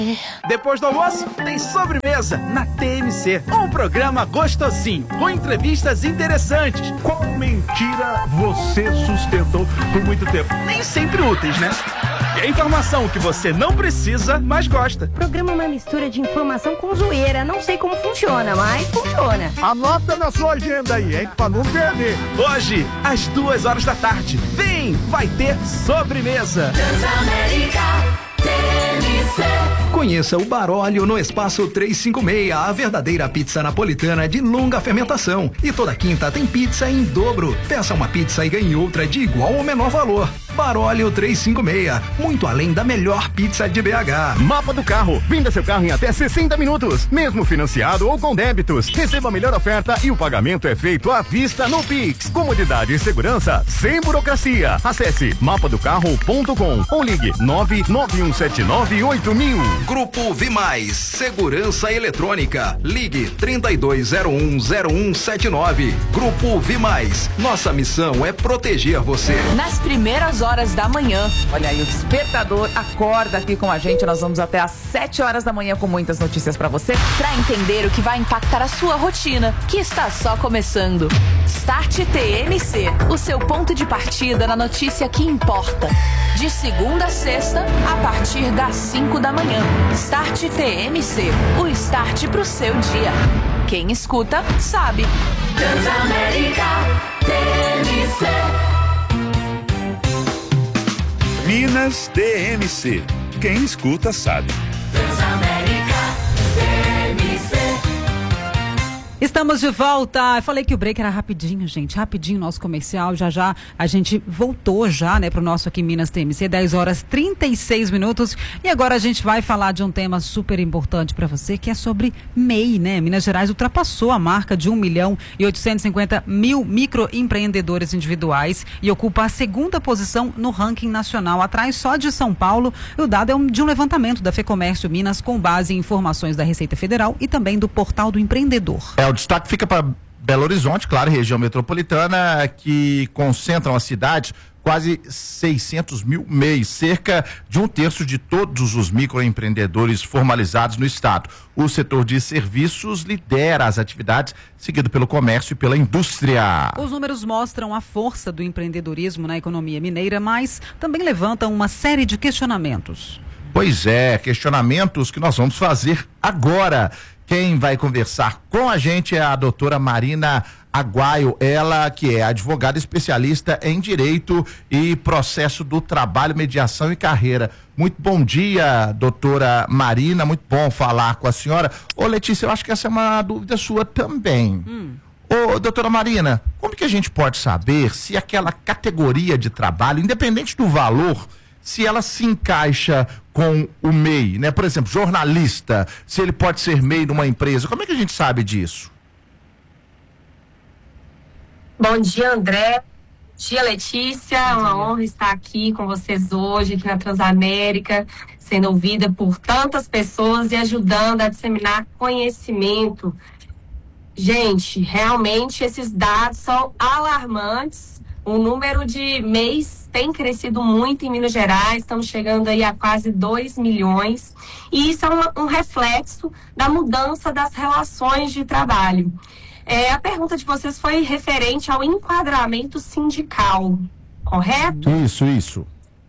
Depois do almoço, tem sobremesa na TMC. Um programa gostosinho, com entrevistas interessantes. Qual mentira você sustentou por muito tempo? Nem sempre úteis, né? E a informação que você não precisa, mas gosta. Programa é uma mistura de informação com zoeira. Não sei como funciona, mas funciona. Anota na sua agenda aí, hein? Pra não perder. Hoje, às 2h da tarde. Vem, vai ter sobremesa. Transamérica TMC. Conheça o Baróleo no Espaço 356, a verdadeira pizza napolitana de longa fermentação. E toda quinta tem pizza em dobro. Peça uma pizza e ganhe outra de igual ou menor valor. Baróleo 356, muito além da melhor pizza de BH. Mapa do Carro, venda seu carro em até 60 minutos, mesmo financiado ou com débitos. Receba a melhor oferta e o pagamento é feito à vista no Pix. Comodidade e segurança sem burocracia. Acesse mapadocarro.com ou ligue 991798000. Grupo Vimais, segurança eletrônica. Ligue 32010179. Grupo Vimais, nossa missão é proteger você. Nas primeiras horas da manhã, olha aí, o despertador acorda aqui com a gente. Nós vamos até às 7h da manhã com muitas notícias pra você, pra entender o que vai impactar a sua rotina, que está só começando. Start TMC, o seu ponto de partida na notícia que importa. De segunda a sexta, a partir das 5 da manhã. Start TMC, o start pro seu dia. Quem escuta, sabe. Transamérica TMC. Minas TMC. Quem escuta sabe. Transamérica TMC. Estamos de volta. Eu falei que o break era rapidinho, gente. Rapidinho nosso comercial. Já já a gente voltou já, né, pro nosso aqui Minas TMC, 10h36. E agora a gente vai falar de um tema super importante para você, que é sobre MEI, né? Minas Gerais ultrapassou a marca de 1.850.000 microempreendedores individuais e ocupa a segunda posição no ranking nacional, atrás só de São Paulo. O dado é de um levantamento da FEComércio Minas com base em informações da Receita Federal e também do Portal do Empreendedor. O destaque fica para Belo Horizonte, claro, região metropolitana, que concentram as cidades quase 600.000 MEIs, cerca de 1/3 de todos os microempreendedores formalizados no estado. O setor de serviços lidera as atividades, seguido pelo comércio e pela indústria. Os números mostram a força do empreendedorismo na economia mineira, mas também levantam uma série de questionamentos. Pois é, questionamentos que nós vamos fazer agora. Quem vai conversar com a gente é a doutora Marina Aguaio, ela que é advogada especialista em Direito e Processo do Trabalho, Mediação e Carreira. Muito bom dia, doutora Marina, muito bom falar com a senhora. Ô Letícia, eu acho que essa é uma dúvida sua também. Ô doutora Marina, como que a gente pode saber se aquela categoria de trabalho, independente do valor, se ela se encaixa com o MEI, né? Por exemplo, jornalista, se ele pode ser MEI numa empresa, como é que a gente sabe disso? Bom dia, André. Bom dia, Letícia. É uma honra estar aqui com vocês hoje, aqui na Transamérica, sendo ouvida por tantas pessoas e ajudando a disseminar conhecimento. Gente, realmente esses dados são alarmantes. O número de MEIs tem crescido muito em Minas Gerais, estamos chegando aí a quase 2 milhões. E isso é um reflexo da mudança das relações de trabalho. A pergunta de vocês foi referente ao enquadramento sindical, correto? Isso.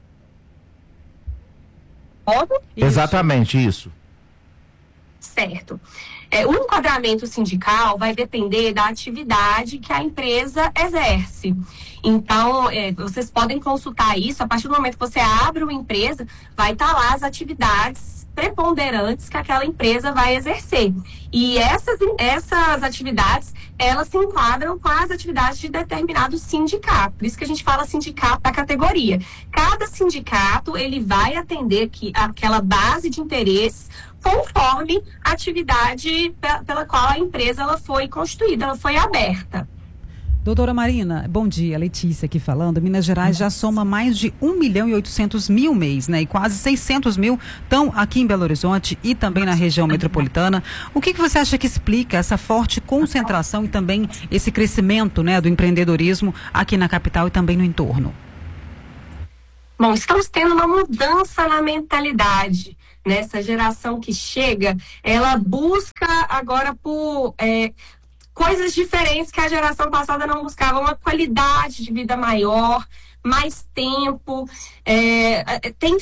Como? Exatamente, isso. Certo. O enquadramento sindical vai depender da atividade que a empresa exerce. Então, vocês podem consultar isso. A partir do momento que você abre uma empresa, vai estar lá as atividades preponderantes que aquela empresa vai exercer. E essas atividades, elas se enquadram com as atividades de determinado sindicato. Por isso que a gente fala sindicato da categoria. Cada sindicato, ele vai atender aquela base de interesses conforme a atividade pela qual a empresa ela foi constituída, ela foi aberta. Doutora Marina, bom dia, Letícia aqui falando. Minas Gerais já soma mais de 1.800.000 MEIs, né? E quase 600.000 estão aqui em Belo Horizonte e também na região metropolitana. O que você acha que explica essa forte concentração e também esse crescimento, né, do empreendedorismo aqui na capital e também no entorno? Bom, estamos tendo uma mudança na mentalidade. Nessa geração que chega, ela busca agora por coisas diferentes que a geração passada não buscava, uma qualidade de vida maior, mais tempo, tem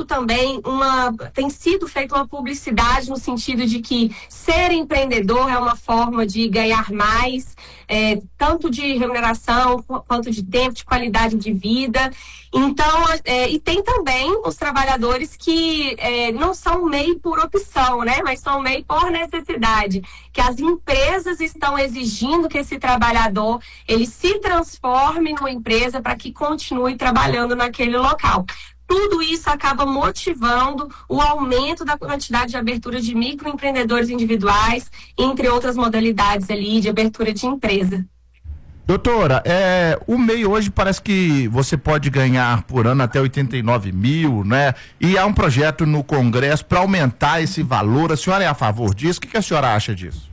sido feita uma publicidade no sentido de que ser empreendedor é uma forma de ganhar mais, tanto de remuneração quanto de tempo, de qualidade de vida. Então, e tem também os trabalhadores que não são MEI por opção, né, mas são MEI por necessidade, que as empresas estão exigindo que esse trabalhador ele se transforme numa empresa para que continue trabalhando naquele local. Tudo isso acaba motivando o aumento da quantidade de abertura de microempreendedores individuais, entre outras modalidades ali de abertura de empresa. Doutora, o MEI hoje parece que você pode ganhar por ano até 89 mil, né? E há um projeto no Congresso para aumentar esse valor. A senhora é a favor disso? O que a senhora acha disso?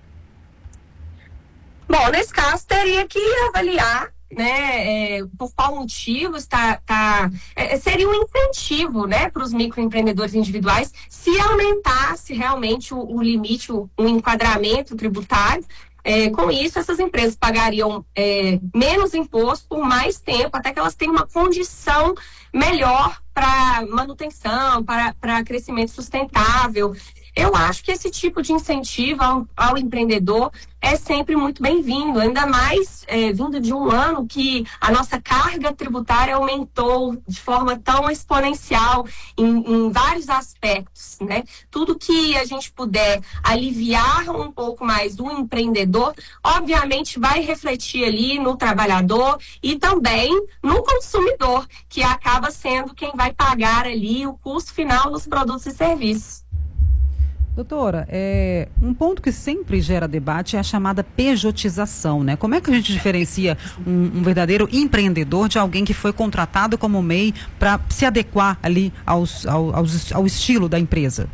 Bom, nesse caso teria que avaliar, né, por qual motivo seria um incentivo, né, para os microempreendedores individuais se aumentasse realmente o limite, o enquadramento tributário. Com isso, essas empresas pagariam menos imposto por mais tempo, até que elas tenham uma condição melhor para manutenção, para crescimento sustentável. Eu acho que esse tipo de incentivo ao empreendedor é sempre muito bem-vindo, ainda mais vindo de um ano que a nossa carga tributária aumentou de forma tão exponencial em vários aspectos, né? Tudo que a gente puder aliviar um pouco mais o empreendedor, obviamente vai refletir ali no trabalhador e também no consumidor, que acaba sendo quem vai pagar ali o custo final dos produtos e serviços. Doutora, um ponto que sempre gera debate é a chamada pejotização, né? Como é que a gente diferencia um verdadeiro empreendedor de alguém que foi contratado como MEI para se adequar ali ao estilo da empresa?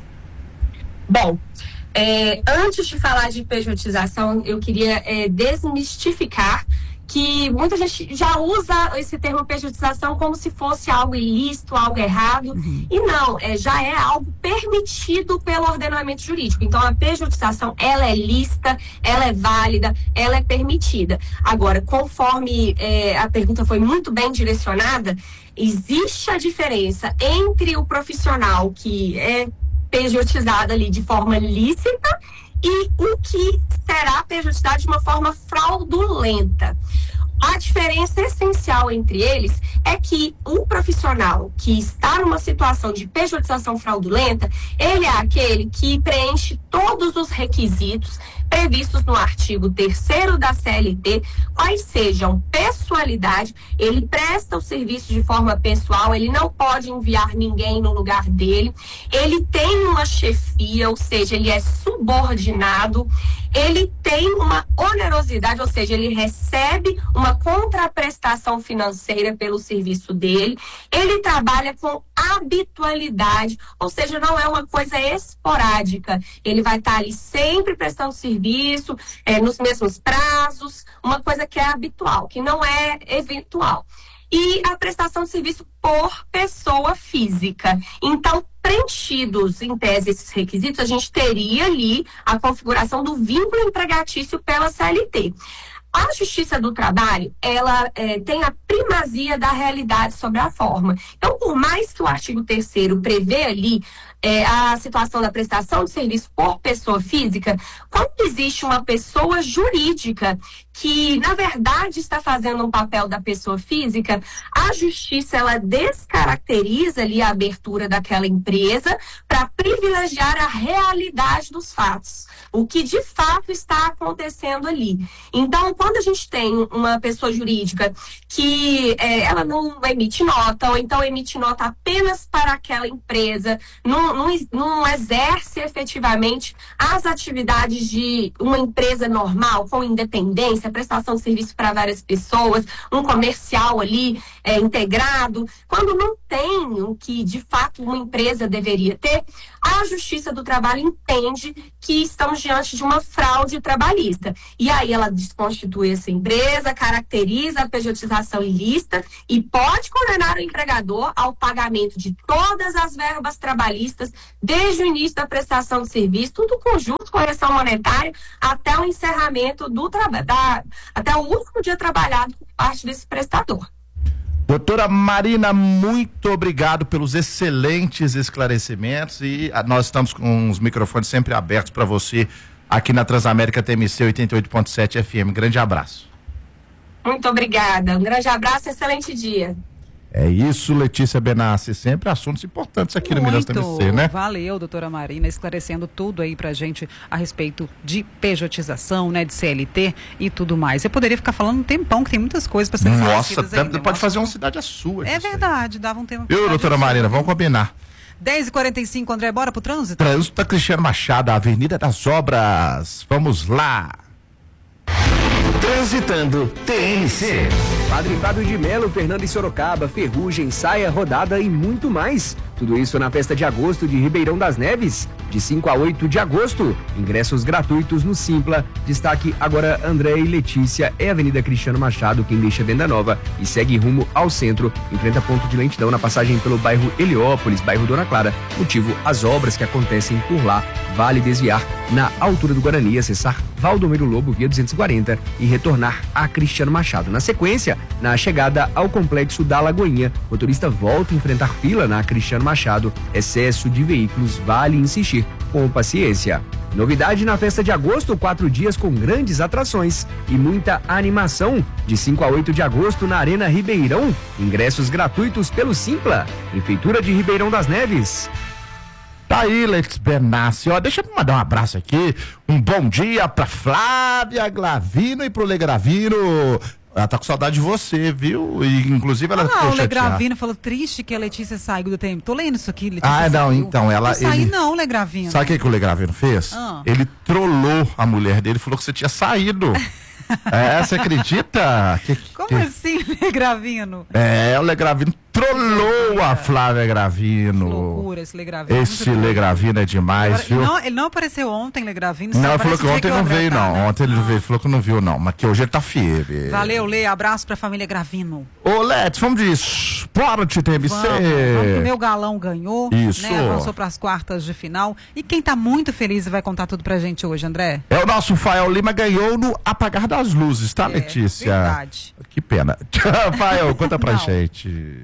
Bom, antes de falar de pejotização, eu queria desmistificar que muita gente já usa esse termo pejotização como se fosse algo ilícito, algo errado, e não, já é algo permitido pelo ordenamento jurídico. Então, a pejotização, ela é lícita, ela é válida, ela é permitida. Agora, conforme a pergunta foi muito bem direcionada, existe a diferença entre o profissional que é pejotizado ali de forma lícita e o que será pejotizado de uma forma fraudulenta. A diferença essencial entre eles é que o profissional que está numa situação de pejotização fraudulenta, ele é aquele que preenche todos os requisitos previstos no artigo 3º da CLT, quais sejam pessoalidade, ele presta o serviço de forma pessoal, ele não pode enviar ninguém no lugar dele, ele tem uma chefia, ou seja, ele é subordinado, ele tem uma onerosidade, ou seja, ele recebe uma contraprestação financeira pelo serviço dele, ele trabalha com habitualidade, ou seja, não é uma coisa esporádica, ele vai estar ali sempre prestando serviço, nos mesmos prazos, uma coisa que é habitual, que não é eventual. E a prestação de serviço por pessoa física. Então, preenchidos em tese esses requisitos, a gente teria ali a configuração do vínculo empregatício pela CLT. A Justiça do Trabalho, ela tem a primazia da realidade sobre a forma. Então, por mais que o artigo 3º prevê ali a situação da prestação de serviço por pessoa física, quando existe uma pessoa jurídica que, na verdade, está fazendo um papel da pessoa física, a Justiça, ela descaracteriza ali a abertura daquela empresa para privilegiar a realidade dos fatos, o que de fato está acontecendo ali. Então, quando a gente tem uma pessoa jurídica que ela não emite nota, ou então emite nota apenas para aquela empresa, num não exerce efetivamente as atividades de uma empresa normal, com independência, prestação de serviço para várias pessoas, um comercial ali integrado, quando não tem o que de fato uma empresa deveria ter, a Justiça do Trabalho entende que estamos diante de uma fraude trabalhista. E aí ela desconstitui essa empresa, caracteriza a pejotização ilícita e pode condenar o empregador ao pagamento de todas as verbas trabalhistas, desde o início da prestação de serviço, tudo conjunto, correção monetária, até o encerramento do trabalho, até o último dia trabalhado por parte desse prestador. Doutora Marina, muito obrigado pelos excelentes esclarecimentos e nós estamos com os microfones sempre abertos para você aqui na Transamérica TMC 88.7 FM. Grande abraço. Muito obrigada. Um grande abraço e excelente dia. É isso, Letícia Benassi, sempre assuntos importantes aqui no Minas TMC, né? Valeu, doutora Marina, esclarecendo tudo aí pra gente a respeito de pejotização, né, de CLT e tudo mais. Eu poderia ficar falando um tempão, que tem muitas coisas pra ser esclarecidas ainda. Nossa, pode fazer uma cidade a sua. É verdade, dava um tempo. Eu, doutora Marina, vamos combinar. 10h45, André, bora pro trânsito? Trânsito da Cristiano Machado, Avenida das Obras. Vamos lá. Transitando TMC. Padre Fábio de Melo, Fernando e Sorocaba, Ferrugem, Saia, Rodada e muito mais. Tudo isso na festa de agosto de Ribeirão das Neves, de 5 a 8 de agosto. Ingressos gratuitos no Simpla. Destaque agora André e Letícia. É Avenida Cristiano Machado, quem deixa Venda Nova e segue rumo ao centro. Enfrenta ponto de lentidão na passagem pelo bairro Heliópolis, bairro Dona Clara. Motivo, as obras que acontecem por lá. Vale desviar na altura do Guarani, acessar Valdomiro Lobo via 240 e retornar a Cristiano Machado. Na sequência, na chegada ao complexo da Lagoinha, motorista volta a enfrentar fila na Cristiano Machado. Excesso de veículos, vale insistir com paciência. Novidade na festa de agosto, 4 dias com grandes atrações e muita animação. De 5 a 8 de agosto na Arena Ribeirão. Ingressos gratuitos pelo Simpla. Prefeitura de Ribeirão das Neves. Tá aí, Letícia Benassi. Ó, deixa eu mandar um abraço aqui. Um bom dia pra Flávia Glavino e pro Lê Gravino. Ela tá com saudade de você, viu? E, inclusive, ela ficou chateada. O Lê chateada. Gravino falou triste que a Letícia saiu do tempo. Tô lendo isso aqui, Letícia. Ah, não, saiu. então, ela... Não saí não, Lê Gravino. Sabe o que o Lê Gravino fez? Ele trollou a mulher dele, falou que você tinha saído. Você acredita? Como assim, Lê Gravino? O Lê Gravino trollou a Flávia Gravino. Que loucura esse Lê Gravino. Esse Lê Gravino é demais, viu? Ele não apareceu ontem, Lê Gravino. Não, ele falou que ontem não veio, não. Né? Ontem ele veio, falou que não viu, não. Mas que hoje ele tá firme. Valeu, Lê. Abraço pra família Gravino. Ô, Letes, vamos de esporte, TMC. Vamos que o meu galão ganhou. Isso. Né? Avançou pras quartas de final. E quem tá muito feliz e vai contar tudo pra gente hoje, André? É o nosso Fael Lima, ganhou no apagar das luzes, tá, Letícia? Verdade. Que pena. Fael, conta pra gente.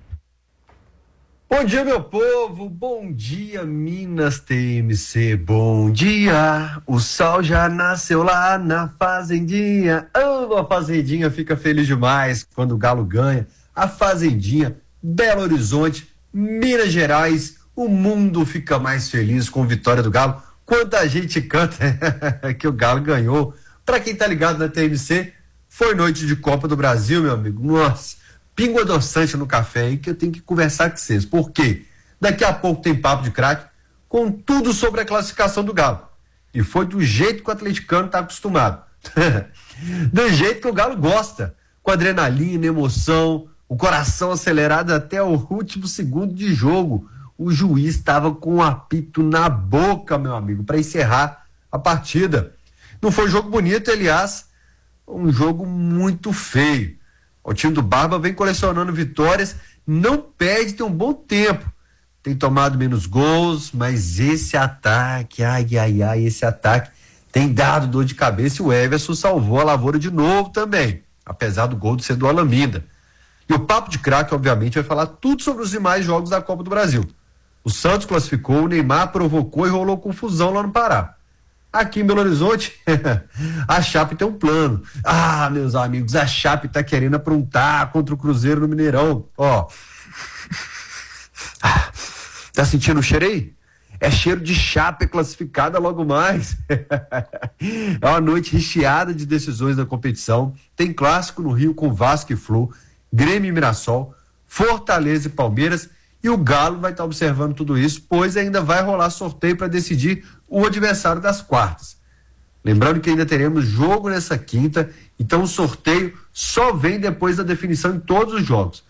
Bom dia, meu povo, bom dia, Minas TMC, bom dia, o sol já nasceu lá na fazendinha, a fazendinha fica feliz demais quando o Galo ganha, a fazendinha, Belo Horizonte, Minas Gerais, o mundo fica mais feliz com a vitória do Galo, quanta gente canta que o Galo ganhou. Pra quem tá ligado na TMC, foi noite de Copa do Brasil, meu amigo, nossa. Pingo adoçante no café aí que eu tenho que conversar com vocês. Por quê? Daqui a pouco tem papo de craque com tudo sobre a classificação do Galo. E foi do jeito que o atleticano está acostumado. Do jeito que o Galo gosta. Com adrenalina, emoção, o coração acelerado até o último segundo de jogo. O juiz estava com um apito na boca, meu amigo, para encerrar a partida. Não foi um jogo bonito, aliás, um jogo muito feio. O time do Barba vem colecionando vitórias, não perde, tem um bom tempo. Tem tomado menos gols, mas esse ataque, esse ataque tem dado dor de cabeça e o Everson salvou a lavoura de novo também, apesar do gol de ser do Alameda. E o Papo de Craque, obviamente, vai falar tudo sobre os demais jogos da Copa do Brasil. O Santos classificou, o Neymar provocou e rolou confusão lá no Pará. Aqui em Belo Horizonte, a Chape tem um plano. Ah, meus amigos, a Chape tá querendo aprontar contra o Cruzeiro no Mineirão. Ó. Tá sentindo o cheiro aí? É cheiro de Chape classificada logo mais. É uma noite recheada de decisões da competição. Tem clássico no Rio com Vasco e Flu, Grêmio e Mirassol, Fortaleza e Palmeiras E o Galo vai estar observando tudo isso, pois ainda vai rolar sorteio para decidir o adversário das quartas. Lembrando que ainda teremos jogo nessa quinta, então o sorteio só vem depois da definição em todos os jogos.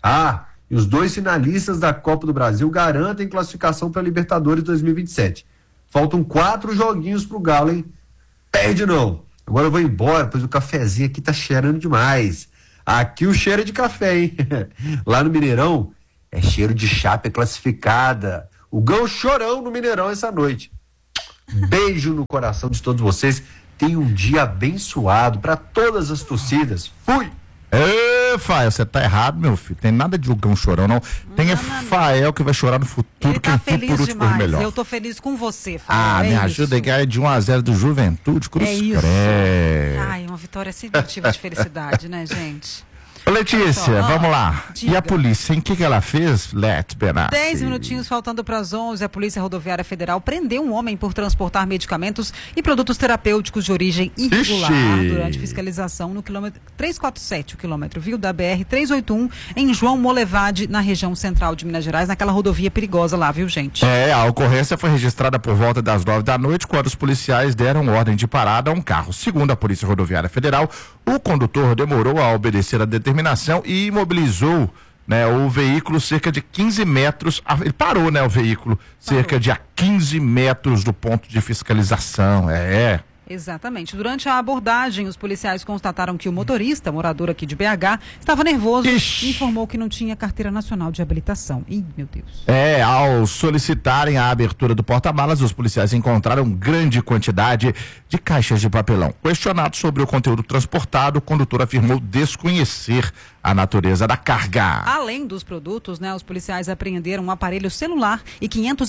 E os 2 finalistas da Copa do Brasil garantem classificação para a Libertadores 2027. Faltam 4 joguinhos pro Galo, hein? Perde não. Agora eu vou embora, pois o cafezinho aqui tá cheirando demais. Aqui o cheiro é de café, hein? Lá no Mineirão, é cheiro de chapa classificada. O Gão Chorão no Mineirão essa noite. Beijo no coração de todos vocês. Tenha um dia abençoado para todas as torcidas. Fui! Fael, você tá errado, meu filho. Tem nada de Gão Chorão, não. Tem Fael que vai chorar no futuro. Ele tá quem feliz por último for melhor. Eu tô feliz com você, Fael. Me ajuda a ganhar de 1-0 do Juventude, Cruz isso. Credo. Ai, uma vitória sempre motiva de felicidade, né, gente? Ô, Letícia, vamos lá. Diga. E a polícia, em que ela fez, Let Benassi? 10 minutinhos faltando para as 11, a Polícia Rodoviária Federal prendeu um homem por transportar medicamentos e produtos terapêuticos de origem irregular durante fiscalização no quilômetro 347, o quilômetro, viu, da BR-381, em João Molevade, na região central de Minas Gerais, naquela rodovia perigosa lá, viu, gente? A ocorrência foi registrada por volta das 9 da noite, quando os policiais deram ordem de parada a um carro. Segundo a Polícia Rodoviária Federal, o condutor demorou a obedecer a determinação e imobilizou, o veículo cerca de 15 metros. Ele parou, o veículo cerca de 15 metros do ponto de fiscalização. Exatamente. Durante a abordagem, os policiais constataram que o motorista, morador aqui de BH, estava nervoso e informou que não tinha carteira nacional de habilitação. Ih, meu Deus. Ao solicitarem a abertura do porta-malas, os policiais encontraram grande quantidade de caixas de papelão. Questionado sobre o conteúdo transportado, o condutor afirmou desconhecer a natureza da carga. Além dos produtos, os policiais apreenderam um aparelho celular e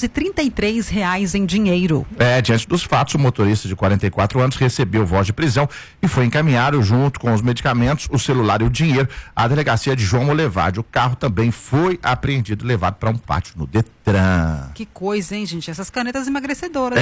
R$533 em dinheiro. Diante dos fatos, o motorista de 44 anos recebeu voz de prisão e foi encaminhado junto com os medicamentos, o celular e o dinheiro à delegacia de João Molevade. O carro também foi apreendido e levado para um pátio no Detran. Que coisa, hein, gente? Essas canetas emagrecedoras.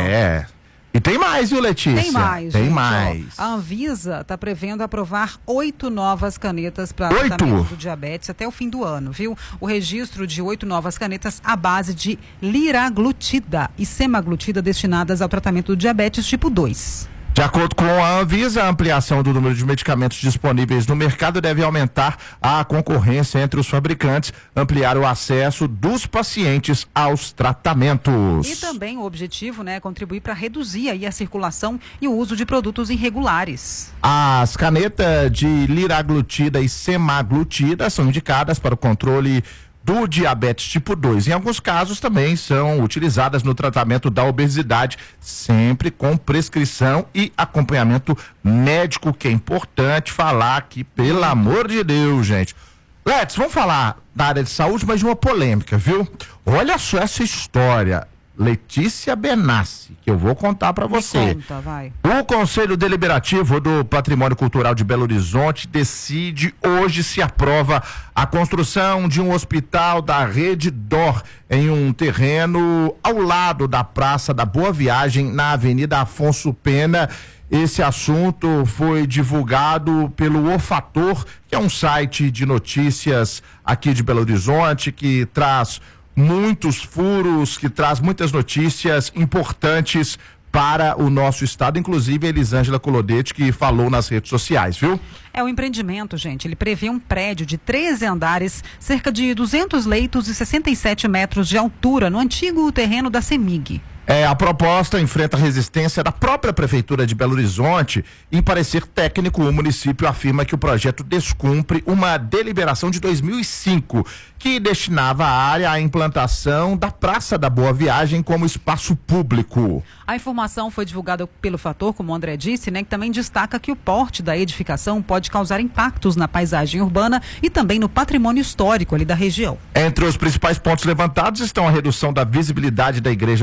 E tem mais, viu, Letícia? Tem mais. Tem gente, mais. A Anvisa está prevendo aprovar 8 novas canetas para tratamento do diabetes até o fim do ano, viu? O registro de 8 novas canetas à base de liraglutida e semaglutida destinadas ao tratamento do diabetes tipo 2. De acordo com a Anvisa, a ampliação do número de medicamentos disponíveis no mercado deve aumentar a concorrência entre os fabricantes, ampliar o acesso dos pacientes aos tratamentos. E também o objetivo, é contribuir para reduzir aí a circulação e o uso de produtos irregulares. As canetas de liraglutida e semaglutida são indicadas para o controle do diabetes tipo 2. Em alguns casos também são utilizadas no tratamento da obesidade, sempre com prescrição e acompanhamento médico, que é importante falar aqui, pelo amor de Deus, gente. Let's, vamos falar da área de saúde, mas de uma polêmica, viu? Olha só essa história. Letícia Benassi, que eu vou contar para você. Conta, vai. O Conselho Deliberativo do Patrimônio Cultural de Belo Horizonte decide hoje se aprova a construção de um hospital da Rede DOR em um terreno ao lado da Praça da Boa Viagem, na Avenida Afonso Pena. Esse assunto foi divulgado pelo O Fator, que é um site de notícias aqui de Belo Horizonte, que traz muitos furos, que traz muitas notícias importantes para o nosso estado, inclusive a Elisângela Colodete, que falou nas redes sociais, viu? O empreendimento, gente, ele prevê um prédio de 13 andares, cerca de 200 leitos e 67 metros de altura, no antigo terreno da CEMIG. A proposta enfrenta a resistência da própria Prefeitura de Belo Horizonte. Em parecer técnico, o município afirma que o projeto descumpre uma deliberação de 2005, que destinava a área à implantação da Praça da Boa Viagem como espaço público. A informação foi divulgada pelo Fator, como o André disse, que também destaca que o porte da edificação pode causar impactos na paisagem urbana e também no patrimônio histórico ali da região. Entre os principais pontos levantados estão a redução da visibilidade da Igreja da Boa Viagem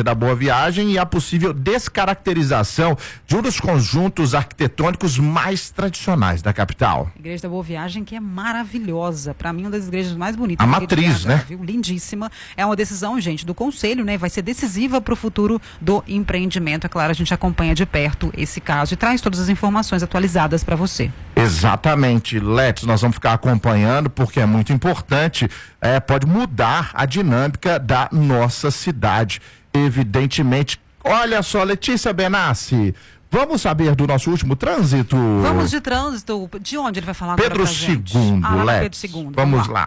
viagem e a possível descaracterização de um dos conjuntos arquitetônicos mais tradicionais da capital. Igreja da Boa Viagem, que é maravilhosa. Para mim, uma das igrejas mais bonitas. A matriz, né? Viu? Lindíssima. É uma decisão, gente, do Conselho, né? Vai ser decisiva para o futuro do empreendimento. É claro, a gente acompanha de perto esse caso e traz todas as informações atualizadas para você. Exatamente, Letis, nós vamos ficar acompanhando porque é muito importante, pode mudar a dinâmica da nossa cidade, evidentemente. Olha só, Letícia Benassi, vamos saber do nosso último trânsito? Vamos de trânsito, de onde ele vai falar Pedro agora pra gente? II, Pedro Letis. II. Vamos lá.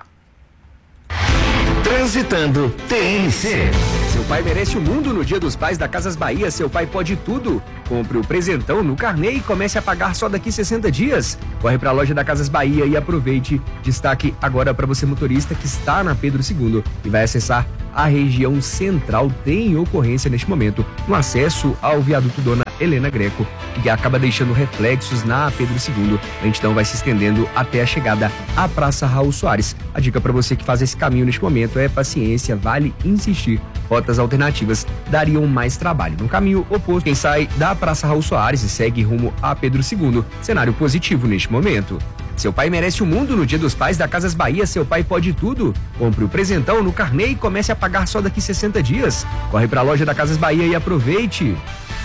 Transitando TMC. Seu pai merece o mundo no Dia dos Pais da Casas Bahia. Seu pai pode tudo. Compre o presentão no carnê e comece a pagar só daqui 60 dias. Corre para a loja da Casas Bahia e aproveite. Destaque agora para você motorista que está na Pedro II e vai acessar a região central. Tem ocorrência neste momento no acesso ao viaduto Dona Helena Greco, que acaba deixando reflexos na Pedro II. A lentidão vai se estendendo até a chegada à Praça Raul Soares. A dica para você que faz esse caminho neste momento é paciência, vale insistir. Rotas alternativas dariam mais trabalho. No caminho oposto, quem sai da Praça Raul Soares e segue rumo a Pedro II, cenário positivo neste momento. Seu pai merece o mundo no Dia dos Pais da Casas Bahia. Seu pai pode tudo. Compre o presentão no carnê e comece a pagar só daqui 60 dias. Corre para a loja da Casas Bahia e aproveite.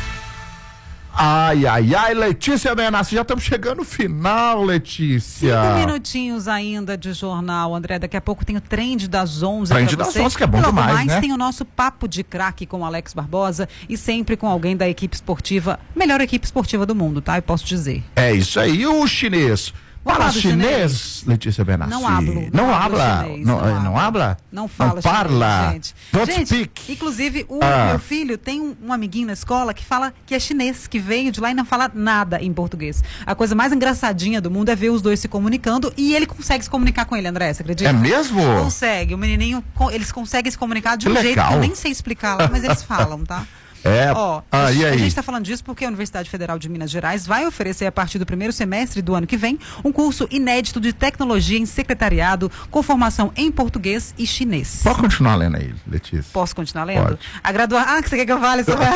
Ai, Letícia Benassi, já estamos chegando no final, Letícia. 5 minutinhos ainda de jornal, André. Daqui a pouco tem o Trend das 11. Trend das 11, que é bom demais, mais, né? Tem o nosso Papo de Craque com o Alex Barbosa e sempre com alguém da equipe esportiva, melhor equipe esportiva do mundo, tá? Eu posso dizer. É isso aí. E o chinês? Fala chinês, Letícia Benassi. Não hablo. Não habla? Não habla? Não fala não parla. Chinês, Don't gente, speak. Inclusive, o meu filho tem um amiguinho na escola que fala que é chinês, que veio de lá e não fala nada em português. A coisa mais engraçadinha do mundo é ver os dois se comunicando e ele consegue se comunicar com ele, André, você acredita? É mesmo? Consegue. O menininho, eles conseguem se comunicar de um Que jeito legal. que eu nem sei explicar lá, mas eles falam, tá? E aí? A gente está falando disso porque a Universidade Federal de Minas Gerais vai oferecer a partir do primeiro semestre do ano que vem um curso inédito de tecnologia em secretariado com formação em português e chinês. Pode continuar lendo aí, Letícia. Posso continuar lendo? Pode. Você quer que eu fale sobre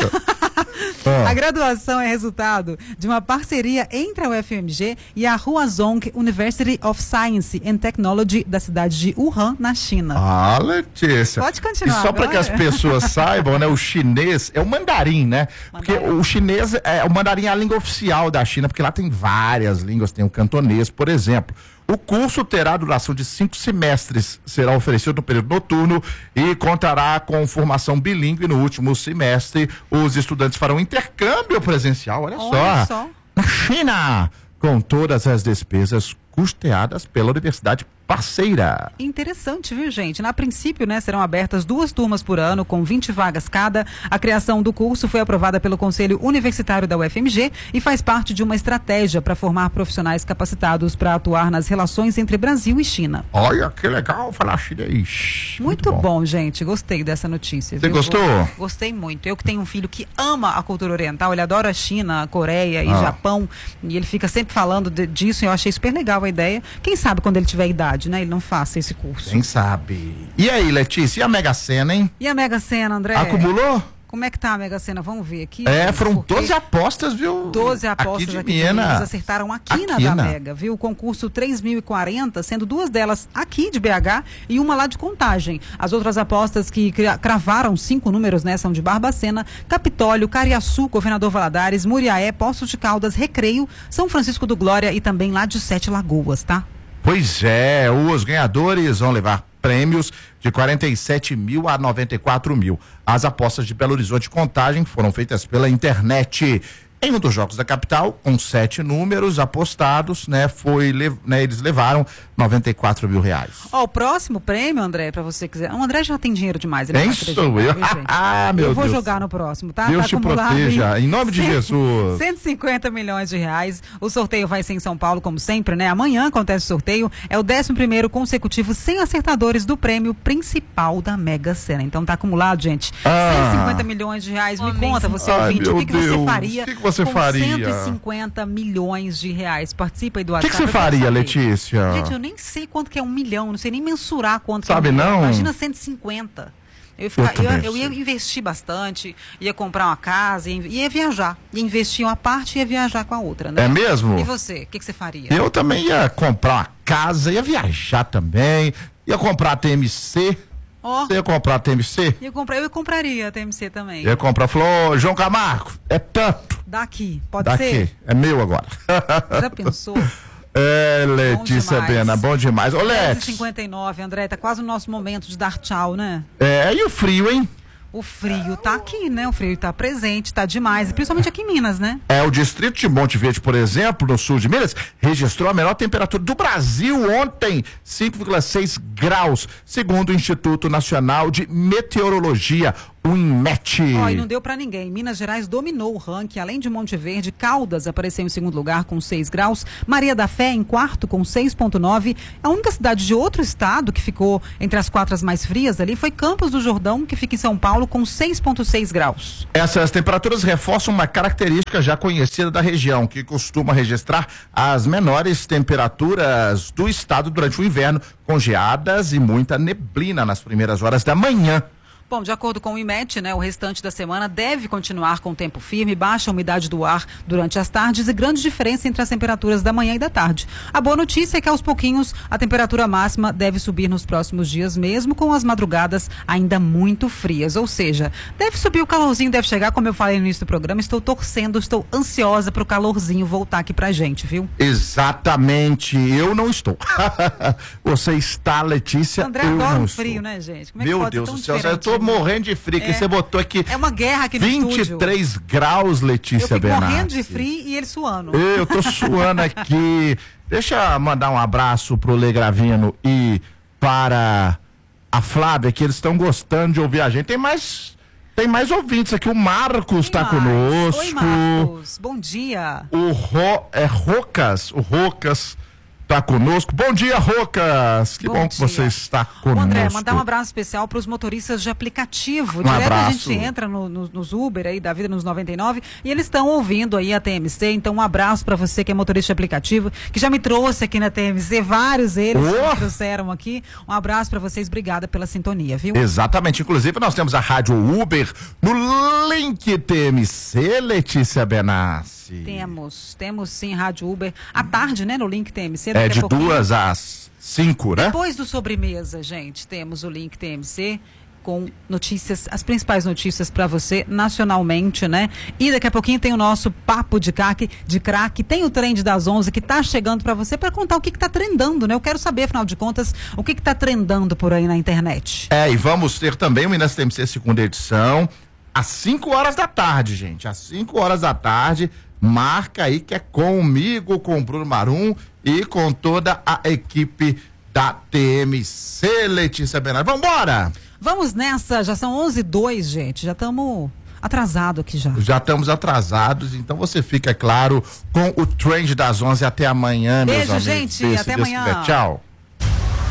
a graduação é resultado de uma parceria entre a UFMG e a Huazhong University of Science and Technology da cidade de Wuhan, na China. Ah, Letícia. Pode continuar. E só para que as pessoas saibam, né, o chinês é o mandarim, né? Porque o chinês o mandarim é a língua oficial da China, porque lá tem várias línguas, tem o cantonês, por exemplo. O curso terá duração de 5 semestres, será oferecido no período noturno e contará com formação bilíngue no último semestre. Os estudantes farão intercâmbio presencial, olha só, na China, com todas as despesas custeadas pela universidade parceira. Interessante, viu, gente? Na princípio, né, serão abertas 2 turmas por ano, com 20 vagas cada. A criação do curso foi aprovada pelo Conselho Universitário da UFMG e faz parte de uma estratégia para formar profissionais capacitados para atuar nas relações entre Brasil e China. Olha, que legal falar chinês. Muito bom, gente. Gostei dessa notícia. Você gostou? Gostei muito. Eu que tenho um filho que ama a cultura oriental, ele adora a China, a Coreia e Japão, e ele fica sempre falando disso, e eu achei super legal a ideia. Quem sabe quando ele tiver idade, né, ele não faça esse curso. Quem sabe. E aí, Letícia, e a Mega Sena, hein? E a Mega Sena, André? Acumulou? Como é que tá a Mega Sena? Vamos ver aqui. Foram 12 apostas, viu? 12 apostas aqui de Minas acertaram aqui na da Mega, viu? O concurso 3.040, sendo 2 delas aqui de BH e uma lá de Contagem. As outras apostas que cravaram 5 números, né, são de Barbacena, Capitólio, Cariaçu, Governador Valadares, Muriaé, Poços de Caldas, Recreio, São Francisco do Glória e também lá de 7 Lagoas, tá? Pois é, os ganhadores vão levar prêmios de 47 mil a 94 mil. As apostas de Belo Horizonte e Contagem foram feitas pela internet. Em um dos jogos da capital, com 7 números apostados, né, eles levaram 94 mil reais. O próximo prêmio, André, para você quiser. O André já tem dinheiro demais. Ele Sou eu. Meu eu vou Deus. jogar no próximo, tá? Deus te proteja. Em nome de Jesus. 150 milhões de reais. O sorteio vai ser em São Paulo, como sempre, né? Amanhã acontece o sorteio. É o 11º consecutivo sem acertadores do prêmio principal da Mega Sena. Então tá acumulado, gente. 150 milhões de reais. Me conta, você ouvinte, o que você faria? Você faria? 150 milhões de reais. Participa aí do O WhatsApp. que você faria, Letícia? Gente, eu nem sei quanto que é 1 milhão, não sei nem mensurar quanto Sabe que é 1 milhão. não? Imagina 150. Eu ia investir bastante, ia comprar uma casa, ia viajar. Ia investir uma parte e ia viajar com a outra, né? É mesmo? E você? O que você faria? Eu também ia comprar uma casa, ia viajar também, ia comprar a TMC. Você ia comprar a TMC? Eu compraria a TMC também. Ia comprar, falou, João Camargo, é tanto. Daqui, pode ser? Daqui, é meu agora. Já pensou? É, Letícia Bena, bom demais. Ô, Letícia. 59, André, tá quase o nosso momento de dar tchau, né? E o frio, hein? O frio tá aqui, né? O frio tá presente, tá demais. E principalmente aqui em Minas, né? O distrito de Monte Verde, por exemplo, no sul de Minas, registrou a menor temperatura do Brasil ontem, 5,6 graus, segundo o Instituto Nacional de Meteorologia, o INMET. E não deu pra ninguém. Minas Gerais dominou o ranking. Além de Monte Verde, Caldas apareceu em segundo lugar com 6 graus. Maria da Fé em quarto com 6,9. A única cidade de outro estado que ficou entre as 4 mais frias ali foi Campos do Jordão, que fica em São Paulo com 6,6 graus. Essas temperaturas reforçam uma característica já conhecida da região, que costuma registrar as menores temperaturas do estado durante o inverno, com geadas e muita neblina nas primeiras horas da manhã. Bom, de acordo com o IMET, né, o restante da semana deve continuar com tempo firme, baixa umidade do ar durante as tardes e grande diferença entre as temperaturas da manhã e da tarde. A boa notícia é que aos pouquinhos a temperatura máxima deve subir nos próximos dias, mesmo com as madrugadas ainda muito frias. Ou seja, deve subir o calorzinho, deve chegar, como eu falei no início do programa. Estou torcendo, estou ansiosa para o calorzinho voltar aqui pra gente, viu? Exatamente, eu não estou. Você está, Letícia? André adora um frio, né, gente? Como é que Meu pode Deus ser do tão céu, eu tô morrendo de frio, que você botou aqui. É uma guerra aqui no estúdio. 23 graus, Letícia Bernardi. Eu fico morrendo de frio e ele suando. Eu tô suando aqui. Deixa eu mandar um abraço pro Lê Gravino e para a Flávia, que eles estão gostando de ouvir a gente. Tem mais ouvintes aqui. O Marcos está conosco. Oi, Marcos. Bom dia. O Rocas tá conosco. Bom dia, Rocas. Que bom que você está conosco. André, mandar um abraço especial para os motoristas de aplicativo. Direto a gente entra nos Uber aí da vida, nos 99, e eles estão ouvindo aí a TMC. Então um abraço para você que é motorista de aplicativo, que já me trouxe aqui na TMC, vários eles me trouxeram aqui. Um abraço para vocês, obrigada pela sintonia, viu? Exatamente, inclusive nós temos a Rádio Uber no link TMC, Letícia Benassi. Temos sim Rádio Uber à tarde, né, no link TMC. De 2 às 5, né? Depois do sobremesa, gente, temos o link TMC com notícias, as principais notícias para você nacionalmente, né? E daqui a pouquinho tem o nosso papo de craque, tem o trend das 11 que tá chegando para você para contar o que tá trendando, né? Eu quero saber, afinal de contas, o que tá trendando por aí na internet. E vamos ter também o Minas TMC segunda edição às 5 horas da tarde, gente. Às 5 horas da tarde, marca aí que é comigo, com o Bruno Marum e com toda a equipe da TMC, Letícia Bernardi. Vambora! Vamos nessa, já são 11h02, gente, já estamos atrasados aqui já. Já estamos atrasados, então você fica, é claro, com o trend das 11 até amanhã, meus amigos. Beijo, gente, até amanhã. Tchau.